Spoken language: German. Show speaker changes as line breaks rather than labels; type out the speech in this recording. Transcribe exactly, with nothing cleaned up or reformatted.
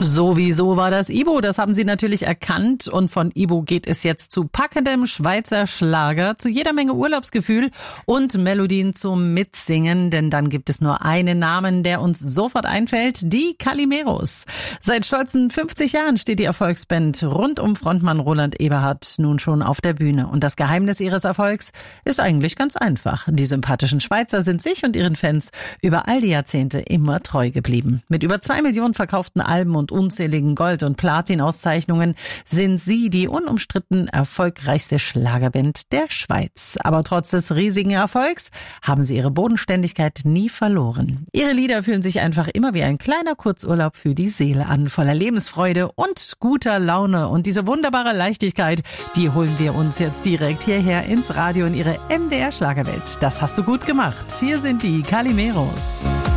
Sowieso war das Ibo, das haben Sie natürlich erkannt. Und von Ibo geht es jetzt zu packendem Schweizer Schlager, zu jeder Menge Urlaubsgefühl und Melodien zum Mitsingen. Denn dann gibt es nur einen Namen, der uns sofort einfällt, die Calimeros. Seit stolzen fünfzig Jahren steht die Erfolgsband rund um Frontmann Roland Eberhardt nun schon auf der Bühne. Und das Geheimnis ihres Erfolgs ist eigentlich ganz einfach. Die sympathischen Schweizer sind sich und ihren Fans über all die Jahrzehnte immer treu geblieben. Mit über zwei Millionen verkauften Alben und unzähligen Gold- und Platin-Auszeichnungen sind sie die unumstritten erfolgreichste Schlagerband der Schweiz. Aber trotz des riesigen Erfolgs haben sie ihre Bodenständigkeit nie verloren. Ihre Lieder fühlen sich einfach immer wie ein kleiner Kurzurlaub für die Seele an, voller Lebensfreude und guter Laune. Und diese wunderbare Leichtigkeit, die holen wir uns jetzt direkt hierher ins Radio in ihre M D R Schlagerwelt. Das hast du gut gemacht. Hier sind die Calimeros.